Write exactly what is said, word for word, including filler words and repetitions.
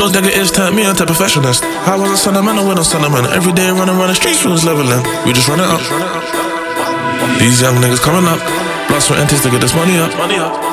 those negatives turned me into a perfectionist. How was I sentimental with no sentiment? Every day running around the streets was leveling. We just run it up. These young niggas coming up. Blood, sweat, and tears to get this money up.